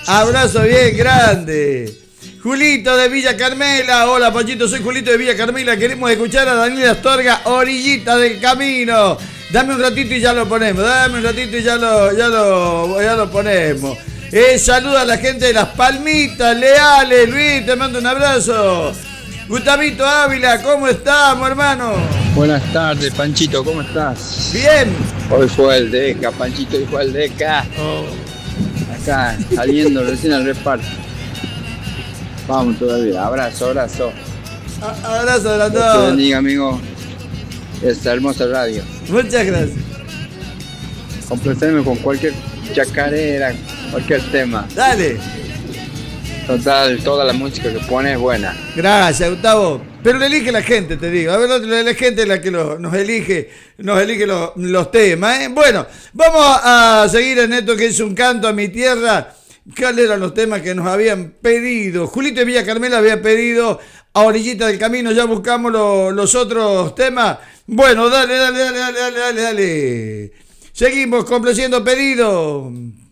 Abrazo bien grande. Julito de Villa Carmela. Hola, Panchito, soy Julito de Villa Carmela. Queremos escuchar a Daniel Astorga, Orillita del Camino. Dame un ratito y ya lo ponemos. Dame un ratito y ya lo ponemos. Saluda a la gente de Las Palmitas, Leales. Luis, te mando un abrazo. Gustavito Ávila, ¿cómo estamos, hermano? Buenas tardes, Panchito, ¿cómo estás? Bien. Hoy fue el DECA, Panchito, hoy fue el DECA. Acá, saliendo recién al reparto. Vamos todavía, abrazo. Abrazo de la Dios te bendiga, amigo. Esta hermosa radio. Muchas gracias. Complacerme con cualquier chacarera, cualquier tema. Dale. Total, toda la música que pone es buena. Gracias, Gustavo. Pero lo elige la gente, te digo. A ver, la gente es la que nos elige los temas, ¿eh? Bueno, vamos a seguir en esto que es un canto a mi tierra. ¿Cuáles eran los temas que nos habían pedido? Julito de Villa Carmela había pedido a Orillita del Camino. Ya buscamos los otros temas. Bueno, dale. Seguimos complaciendo pedidos.